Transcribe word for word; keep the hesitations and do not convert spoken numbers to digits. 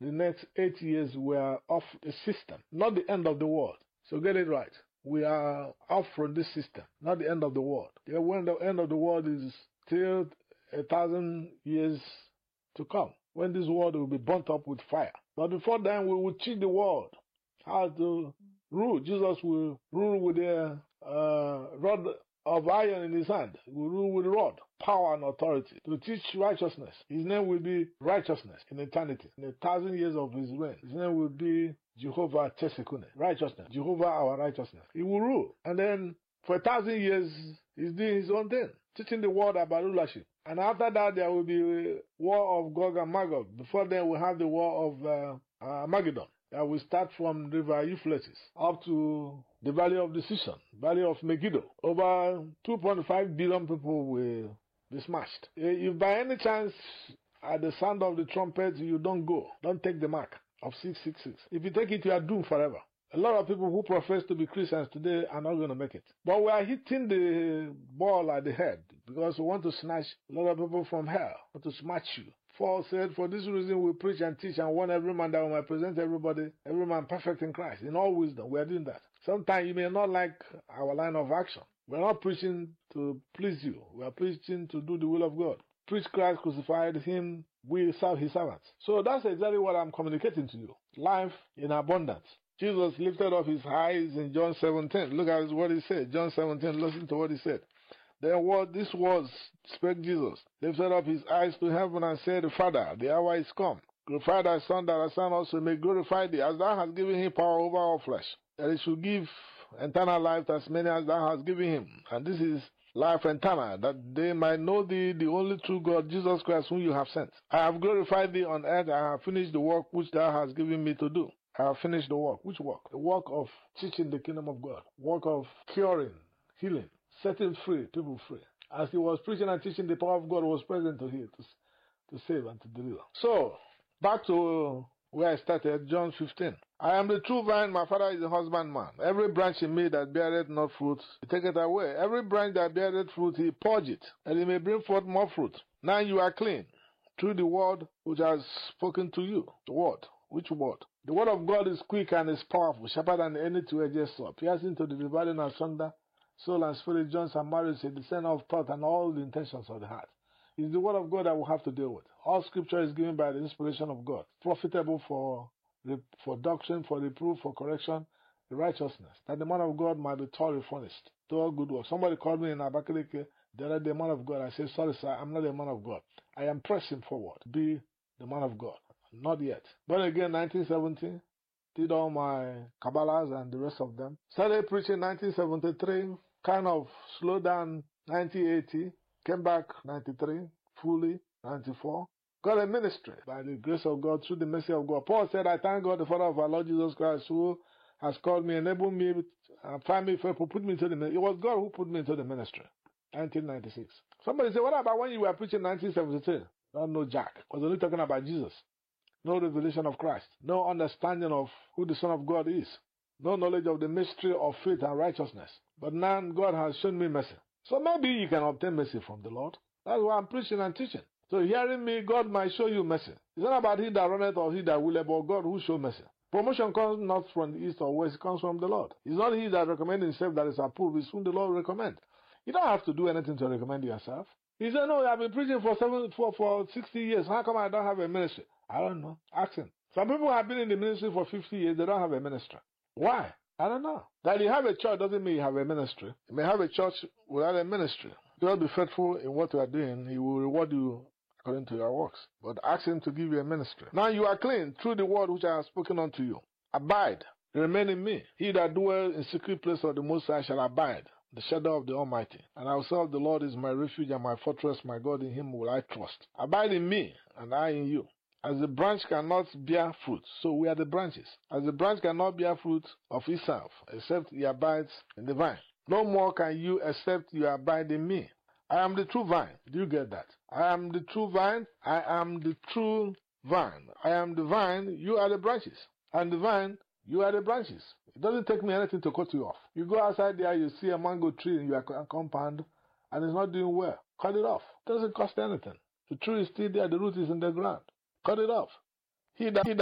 the next eight years we are off the system, not the end of the world. So get it right. We are off from this system, not the end of the world. The end of the world is still a thousand years to come, when this world will be burnt up with fire. But before then, we will teach the world how to rule. Jesus will rule with a uh, rod of iron in his hand. He will rule with rod, power and authority to teach righteousness. His name will be righteousness in eternity. In a thousand years of his reign, his name will be Jehovah Teshekune, righteousness. Jehovah our righteousness. He will rule. And then for a thousand years, he's doing his own thing, teaching the world about rulership. And after that, there will be a war of Gog and Magog. Before then, we have the war of uh, Armageddon. That will start from River Euphrates up to the Valley of Decision, Valley of Megiddo. Over two point five billion people will be smashed. If by any chance, at the sound of the trumpet, you don't go, don't take the mark of six six six. If you take it, you are doomed forever. A lot of people who profess to be Christians today are not going to make it. But we are hitting the ball at the head because we want to snatch a lot of people from hell, want to smash you. Paul said, for this reason we preach and teach and warn every man that we might present everybody, every man perfect in Christ, in all wisdom. We are doing that. Sometimes you may not like our line of action. We are not preaching to please you. We are preaching to do the will of God. Preach Christ crucified, him, we serve his servants. So that's exactly what I'm communicating to you. Life in abundance. Jesus lifted up his eyes in John seventeen. Look at what he said. John seventeen, listen to what he said. Then what this was, spake Jesus, lifted up his eyes to heaven and said, Father, the hour is come. Glorify thy Son, that thy Son also may glorify thee, as thou hast given him power over all flesh, that he should give eternal life to as many as thou hast given him. And this is life eternal, that they might know thee, the only true God, Jesus Christ, whom you have sent. I have glorified thee on earth, I have finished the work which thou hast given me to do. I have finished the work. Which work? The work of teaching the kingdom of God. Work of curing, healing, setting free, people free. As he was preaching and teaching, the power of God was present to heal, to, to save and to deliver. So, back to where I started, John fifteen. I am the true vine, my Father is the husbandman. Every branch in me that beareth not fruit, he taketh away. Every branch that beareth fruit, he purge it, that it may bring forth more fruit. Now you are clean, through the word which I have spoken to you. The word. Which word? The word of God is quick and is powerful, sharper than any two-edged sword, piercing to the dividing asunder, soul and spirit, joints and marrow, a discerner of thought and all the intentions of the heart. It's the word of God that we have to deal with. All scripture is given by the inspiration of God, profitable for, for doctrine, for reproof, for correction, the righteousness, that the man of God might be thoroughly furnished to all good work. Somebody called me in Abakaliki, the other day, man of God. I said, sorry sir, I'm not a man of God. I am pressing forward, be the man of God. Not yet. But again, nineteen seventy, did all my Kabbalahs and the rest of them. Started preaching nineteen seventy-three, kind of slowed down nineteen eighty, came back ninety-three, fully ninety-four. Got a ministry by the grace of God, through the mercy of God. Paul said, I thank God, the Father of our Lord Jesus Christ, who has called me, enabled me, and find me faithful, put me into the ministry. It was God who put me into the ministry. nineteen ninety-six. Somebody said, what about when you were preaching nineteen seventy-three? Don't know Jack. Was only talking about Jesus. No revelation of Christ. No understanding of who the Son of God is. No knowledge of the mystery of faith and righteousness. But now God has shown me mercy. So maybe you can obtain mercy from the Lord. That's why I'm preaching and teaching. So hearing me, God might show you mercy. It's not about he that runneth or he that willeth, but God who show mercy. Promotion comes not from the east or west, it comes from the Lord. It's not he that recommends himself that is approved, it's whom the Lord recommends. You don't have to do anything to recommend yourself. He said, no, I've been preaching for seven, for, for sixty years. How come I don't have a ministry? I don't know. Ask him. Some people have been in the ministry for fifty years. They don't have a ministry. Why? I don't know. That you have a church doesn't mean you have a ministry. You may have a church without a ministry. God be faithful in what you are doing. He will reward you according to your works. But ask him to give you a ministry. Now you are clean through the word which I have spoken unto you. Abide. Remain in me. He that dwells in secret place of the Most High shall abide the shadow of the Almighty. And I will say of the Lord is my refuge and my fortress, my God, in him will I trust. Abide in me, and I in you. As the branch cannot bear fruit, so we are the branches. As the branch cannot bear fruit of itself, except he abides in the vine. No more can you except you abide in me. I am the true vine. Do you get that? I am the true vine. I am the true vine. I am the vine. You are the branches. I am the vine. You are the branches. It doesn't take me anything to cut you off. You go outside there, you see a mango tree in your compound, and it's not doing well. Cut it off. It doesn't cost anything. The tree is still there. The root is in the ground. Cut it off. He that, he that